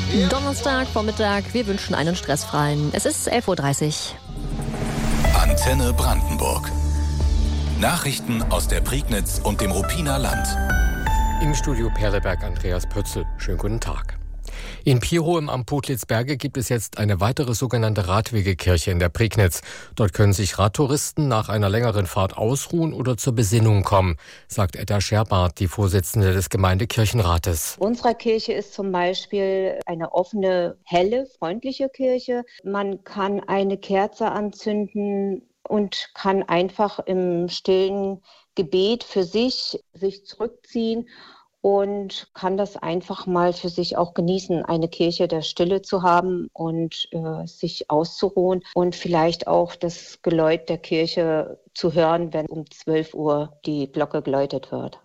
Donnerstag, Vormittag, wir wünschen einen stressfreien. Es ist 11.30 Uhr. Antenne Brandenburg. Nachrichten aus der Prignitz und dem Ruppiner Land. Im Studio Perleberg Andreas Pötzl. Schönen guten Tag. In Pirow im Amt Podlitzberge gibt es jetzt eine weitere sogenannte Radwegekirche in der Prignitz. Dort können sich Radtouristen nach einer längeren Fahrt ausruhen oder zur Besinnung kommen, sagt Edda Scherbart, die Vorsitzende des Gemeindekirchenrates. Unsere Kirche ist zum Beispiel eine offene, helle, freundliche Kirche. Man kann eine Kerze anzünden und kann einfach im stillen Gebet für sich zurückziehen und kann das einfach mal für sich auch genießen, eine Kirche der Stille zu haben und sich auszuruhen und vielleicht auch das Geläut der Kirche zu hören, wenn um 12 Uhr die Glocke geläutet wird.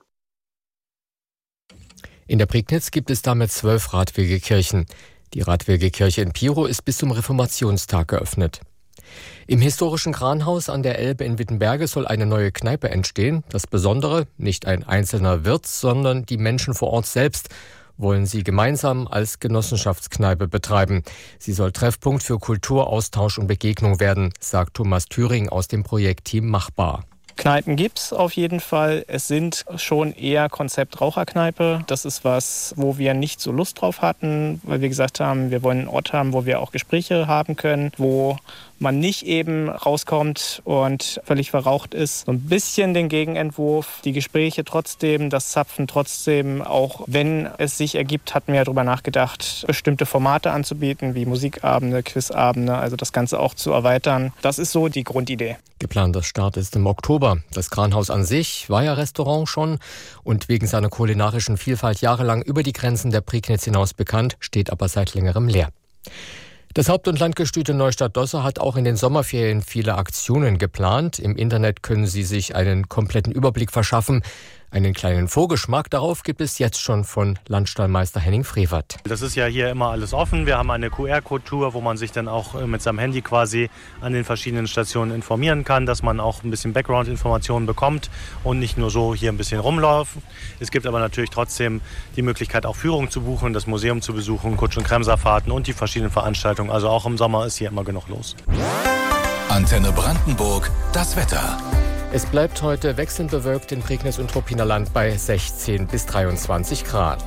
In der Prignitz gibt es damit 12 Radwegekirchen. Die Radwegekirche in Pirow ist bis zum Reformationstag geöffnet. Im historischen Kranhaus an der Elbe in Wittenberge soll eine neue Kneipe entstehen. Das Besondere, nicht ein einzelner Wirt, sondern die Menschen vor Ort selbst wollen sie gemeinsam als Genossenschaftskneipe betreiben. Sie soll Treffpunkt für Kultur, Austausch und Begegnung werden, sagt Thomas Thüring aus dem Projektteam Machbar. Kneipen gibt's auf jeden Fall. Es sind schon eher Konzept Raucherkneipe. Das ist was, wo wir nicht so Lust drauf hatten, weil wir gesagt haben, wir wollen einen Ort haben, wo wir auch Gespräche haben können, wo man nicht eben rauskommt und völlig verraucht ist. So ein bisschen den Gegenentwurf, die Gespräche trotzdem, das Zapfen trotzdem, auch wenn es sich ergibt, hatten wir ja darüber nachgedacht, bestimmte Formate anzubieten, wie Musikabende, Quizabende, also das Ganze auch zu erweitern. Das ist so die Grundidee. Geplanter Start ist im Oktober. Das Kranhaus an sich war ja Restaurant schon und wegen seiner kulinarischen Vielfalt jahrelang über die Grenzen der Prignitz hinaus bekannt, steht aber seit längerem leer. Das Haupt- und Landgestüt Neustadt-Dosse hat auch in den Sommerferien viele Aktionen geplant. Im Internet können Sie sich einen kompletten Überblick verschaffen. Einen kleinen Vorgeschmack darauf gibt es jetzt schon von Landstallmeister Henning Frevert. Das ist ja hier immer alles offen. Wir haben eine QR-Code-Tour, wo man sich dann auch mit seinem Handy quasi an den verschiedenen Stationen informieren kann, dass man auch ein bisschen Background-Informationen bekommt und nicht nur so hier ein bisschen rumlaufen. Es gibt aber natürlich trotzdem die Möglichkeit, auch Führungen zu buchen, das Museum zu besuchen, Kutsch- und Kremserfahrten und die verschiedenen Veranstaltungen. Also auch im Sommer ist hier immer genug los. Antenne Brandenburg, das Wetter. Es bleibt heute wechselnd bewölkt in Prignitz und Ruppiner Land bei 16 bis 23 Grad.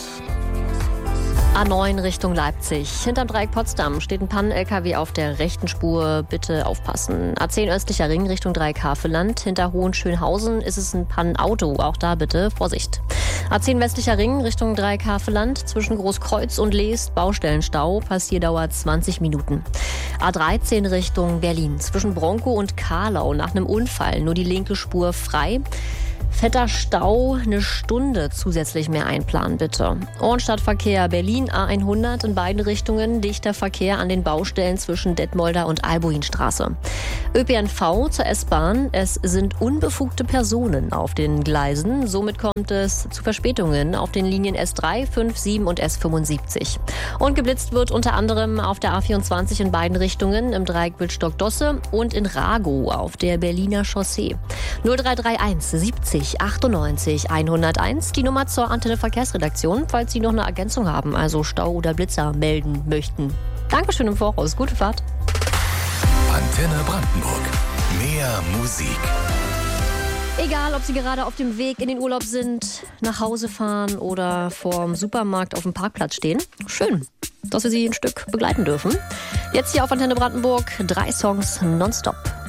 A9 Richtung Leipzig. Hinterm Dreieck Potsdam steht ein Pannen-LKW auf der rechten Spur. Bitte aufpassen. A10 östlicher Ring Richtung Dreieck Havelland. Hinter Hohenschönhausen ist es ein Pannenauto. Auch da bitte Vorsicht. A10 westlicher Ring Richtung Dreieck Havelland. Zwischen Großkreuz und Leest Baustellenstau. Passierdauer 20 Minuten. A13 Richtung Berlin. Zwischen Bronkow und Karlau nach einem Unfall. Nur die linke Spur frei. Fetter Stau, eine Stunde zusätzlich mehr einplanen, bitte. Stadtverkehr Berlin, A100 in beiden Richtungen, dichter Verkehr an den Baustellen zwischen Detmolder und Albuinstraße. ÖPNV zur S-Bahn, es sind unbefugte Personen auf den Gleisen, somit kommt es zu Verspätungen auf den Linien S3, 5, 7 und S75. Und geblitzt wird unter anderem auf der A24 in beiden Richtungen, im Dreieck Wittstock-Dosse und in Ragow auf der Berliner Chaussee. 0331 70 98 101, die Nummer zur Antenne Verkehrsredaktion, falls Sie noch eine Ergänzung haben, also Stau oder Blitzer melden möchten. Dankeschön im Voraus, gute Fahrt. Antenne Brandenburg, mehr Musik. Egal, ob Sie gerade auf dem Weg in den Urlaub sind, nach Hause fahren oder vorm Supermarkt auf dem Parkplatz stehen. Schön, dass wir Sie ein Stück begleiten dürfen. Jetzt hier auf Antenne Brandenburg 3 Songs nonstop.